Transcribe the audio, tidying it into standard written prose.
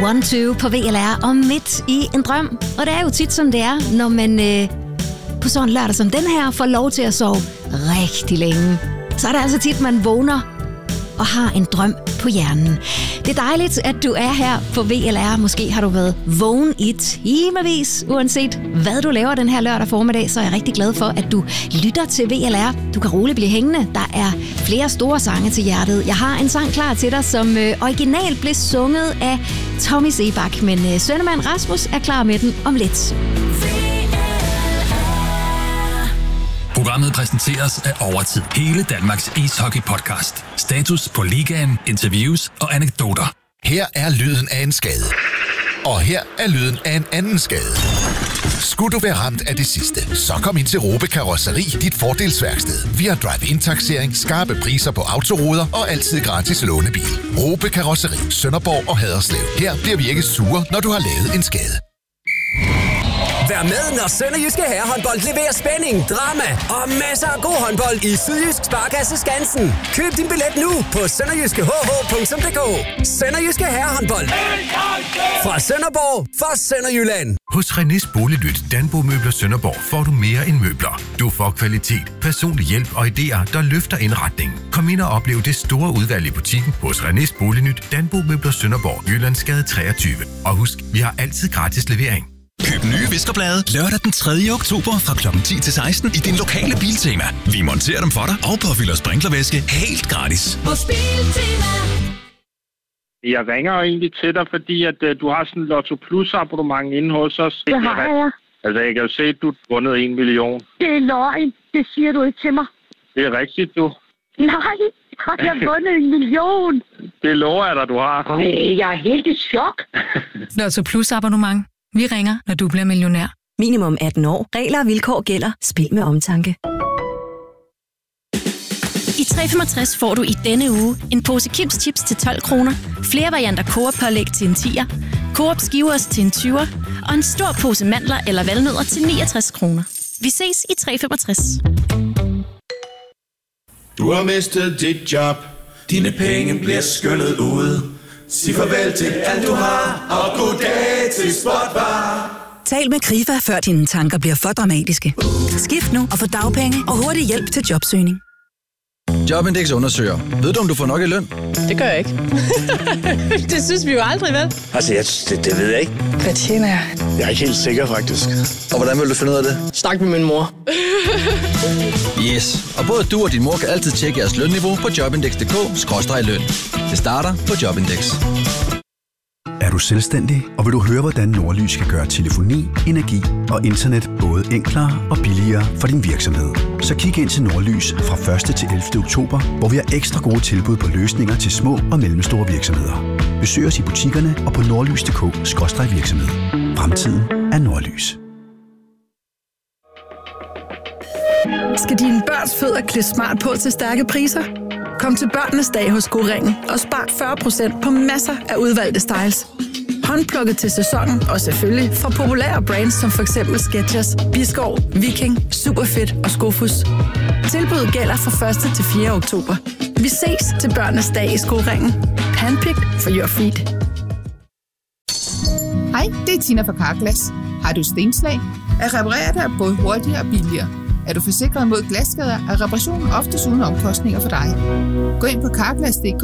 1-2 på VLR og midt i en drøm. Og det er jo tit som det er, når man på sådan en lørdag som den her får lov til at sove rigtig længe. Så er det altså tit, man vågner og har en drøm på hjernen. Det er dejligt, at du er her på VLR. Måske har du været vågen i timevis. Uanset hvad du laver den her lørdag formiddag, så er jeg rigtig glad for, at du lytter til VLR. Du kan roligt blive hængende. Der er flere store sange til hjertet. Jeg har en sang klar til dig, som originalt blev sunget af Tommy Sebak. Men sønnemand Rasmus er klar med den om lidt. Programmet præsenteres af Overtid. Hele Danmarks ishockey-podcast. Status på ligaen, interviews og anekdoter. Her er lyden af en skade. Og her er lyden af en anden skade. Skulle du være ramt af det sidste, så kom ind til Robe Karosseri, dit fordelsværksted. Vi har drive-in-taksering, skarpe priser på autoruder og altid gratis lånebil. Robe Karosseri, Sønderborg og Haderslev. Her bliver vi ikke sure, når du har lavet en skade. Vær med, når Sønderjyske Herrehåndbold leverer spænding, drama og masser af god håndbold i Sydjysk Sparkasse Skansen. Køb din billet nu på sønderjyskehh.dk. Sønderjyske Herrehåndbold. Fra Sønderborg, for Sønderjylland. Hos Renés Boliglyt Danbo-møbler Sønderborg får du mere end møbler. Du får kvalitet, personlig hjælp og idéer, der løfter indretningen. Kom ind og oplev det store udvalg i butikken hos Renés Boliglyt Danbo-møbler Sønderborg, Jyllandsgade 23. Og husk, vi har altid gratis levering. Køb nye viskerblade lørdag den 3. oktober fra kl. 10 til 16 i din lokale Biltema. Vi monterer dem for dig og påfylder sprinklervæske helt gratis. Hos Biltema. Jeg ringer egentlig til dig, fordi at du har sådan en Lotto Plus abonnement inde hos os. Det har jeg. Altså, jeg kan jo se, at du har vundet 1 million. Det er løgn. Det siger du ikke til mig. Det er rigtigt, du. Nej, jeg har vundet 1 million. Det lover jeg dig, du har. Jeg er helt i chok. Lotto Plus abonnement. Vi ringer, når du bliver millionær. Minimum 18 år. Regler og vilkår gælder. Spil med omtanke. I 365 får du i denne uge en pose Kims Chips til 12 kroner, flere varianter Coop-pålæg til en 10'er, Coop Skivers til en 20'er og en stor pose mandler eller valnødder til 69 kroner. Vi ses i 365. Du har mistet dit job. Dine penge bliver skyllet ud. Sig farvel til alt du har, og goddag til Spotbar. Tal med Krifa, før dine tanker bliver for dramatiske. Skift nu og få dagpenge og hurtig hjælp til jobsøgning. Jobindex undersøger. Ved du, om du får nok i løn? Det gør jeg ikke. Det synes vi jo aldrig, vel? Altså, det ved jeg ikke. Hvad tjener jeg? Jeg er ikke helt sikker, faktisk. Og hvordan vil du finde ud af det? Snak med min mor. Yes, og både du og din mor kan altid tjekke jeres lønniveau på jobindex.dk/løn. Det starter på Jobindex. Er du selvstændig, og vil du høre, hvordan Nordlys kan gøre telefoni, energi og internet både enklere og billigere for din virksomhed? Så kig ind til Nordlys fra 1. til 11. oktober, hvor vi har ekstra gode tilbud på løsninger til små og mellemstore virksomheder. Besøg os i butikkerne og på nordlys.dk/virksomhed. Fremtiden er Nordlys. Skal dine børns fødder klæde smart på til stærke priser? Kom til Børnenes Dag hos Go-Ringen og spar 40% på masser af udvalgte styles. Håndplukket til sæsonen og selvfølgelig fra populære brands som f.eks. Skechers, Biskov, Viking, Superfit og Skofus. Tilbuddet gælder fra 1. til 4. oktober. Vi ses til Børnenes Dag i Go-Ringen. Handpicked for your feet. Hej, det er Tina fra Carglass. Har du stenslag? At reparere det er både hurtigere og billigere. Er du forsikret mod glasskader, er reparationen oftest uden omkostninger for dig. Gå ind på Carglass.dk